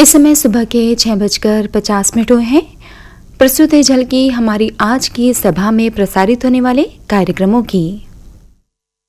इस समय सुबह के 6:50 हुए हैं। प्रस्तुत है झलकी हमारी आज की सभा में प्रसारित होने वाले कार्यक्रमों की।